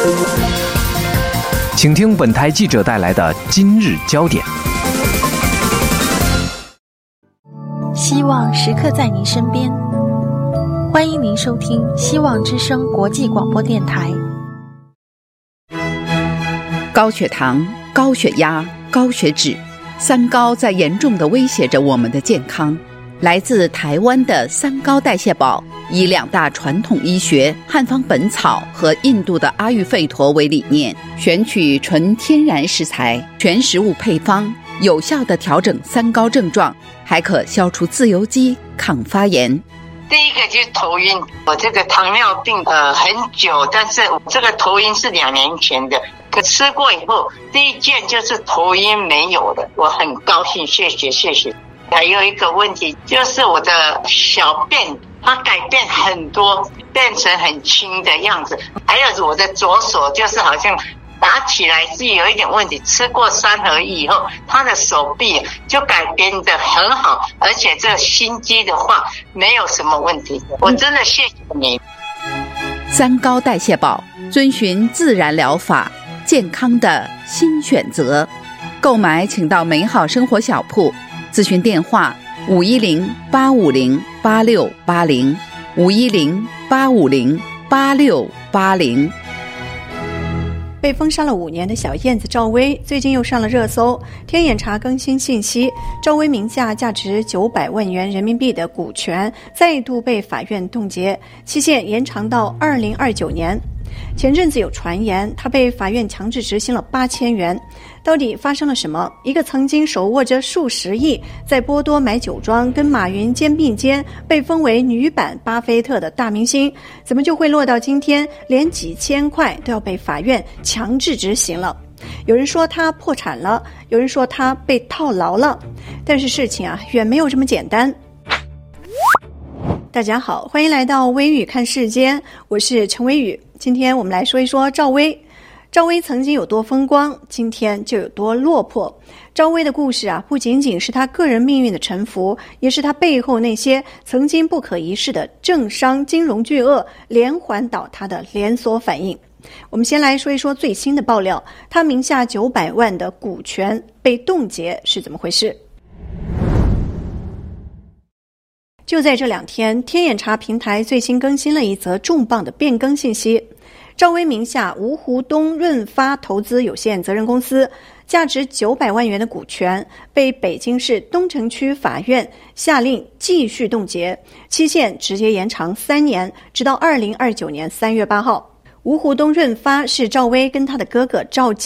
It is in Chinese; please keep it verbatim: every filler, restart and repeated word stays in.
请听本台记者带来的今日焦点。 希望时刻在您身边，欢迎您收听希望之声国际广播电台。 高血糖、高血压、高血脂，三高在严重地威胁着我们的健康。来自台湾的三高代谢宝，以两大传统医学汉方本草和印度的阿育吠陀为理念，选取纯天然食材、全食物配方，有效地调整三高症状，还可消除自由基、抗发炎。 第一个就是头晕，我这个糖尿病呃很久，但是我这个头晕是两年前的，可吃过以后，第一件就是头晕没有了，我很高兴，谢谢谢谢。还有一个问题就是我的小便它改变很多，变成很轻的样子，还有我的左手就是好像打起来是有一点问题，吃过三合一以后，他的手臂就改变得很好，而且这心肌的话没有什么问题，我真的谢谢你。 三高代谢宝，遵循自然疗法，健康的新选择。购买请到美好生活小铺，咨询电话五一零八五零八六八零五一零八五零八六八零。 被封杀了五年的小燕子赵薇，最近又上了热搜。天眼查更新信息，赵薇名下价值九百万元人民币的股权再度被法院冻结，期限延长到二零二九年。前阵子有传言，他被法院强制执行了八千元。到底发生了什么？一个曾经手握着数十亿在波多买酒庄跟马云肩并肩被封为女版巴菲特的大明星，怎么就会落到今天连几千块都要被法院强制执行了？有人说他破产了，有人说他被套牢了，但是事情啊远没有这么简单。大家好，欢迎来到微语看世界，我是陈微语。今天我们来说一说赵薇。赵薇曾经有多风光，今天就有多落魄。赵薇的故事啊，不仅仅是她个人命运的沉浮，也是她背后那些曾经不可一世的政商金融巨鳄连环倒塌的连锁反应。我们先来说一说最新的爆料，她名下九百万的股权被冻结是怎么回事？就在这两天，天眼查平台最新更新了一则重磅的变更信息。赵薇名下芜湖东润发投资有限责任公司价值九百万元的股权被北京市东城区法院下令继续冻结，期限直接延长三年，直到二零二九年三月八号。芜湖东润发是赵薇跟她的哥哥赵